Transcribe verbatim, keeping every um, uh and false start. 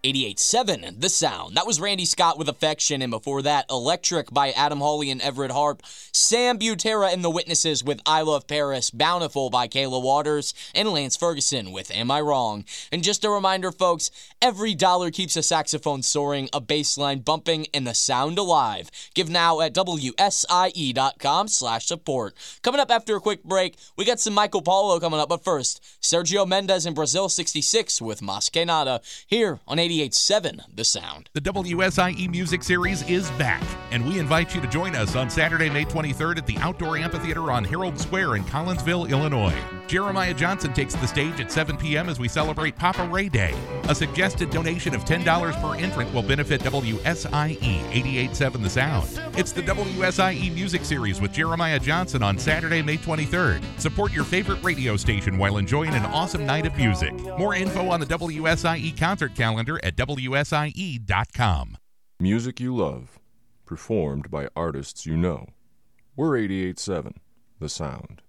eighty-eight seven, The Sound. That was Randy Scott with Affection, and before that, Electric by Adam Hawley and Everett Harp, Sam Butera and the Witnesses with I Love Paris, Bountiful by Kayla Waters, and Lance Ferguson with Am I Wrong. And just a reminder, folks, every dollar keeps a saxophone soaring, a bass line bumping, and the sound alive. Give now at W S I E dot com slash support. Coming up after a quick break, we got some Michael Paulo coming up, but first, Sergio Mendes in Brazil sixty-six with Mas Que Nada, here on eighty-eight seven The Sound. The W S I E Music Series is back, and we invite you to join us on Saturday, May twenty-third at the Outdoor Amphitheater on Herald Square in Collinsville, Illinois. Jeremiah Johnson takes the stage at seven p.m. as we celebrate Papa Ray Day. A suggested donation of ten dollars per entrant will benefit W S I E eighty-eight seven The Sound. It's the W S I E Music Series with Jeremiah Johnson on Saturday, May twenty-third. Support your favorite radio station while enjoying an awesome night of music. More info on the W S I E concert calendar at W S I E dot com. Music you love, performed by artists you know. We're eighty-eight seven The Sound.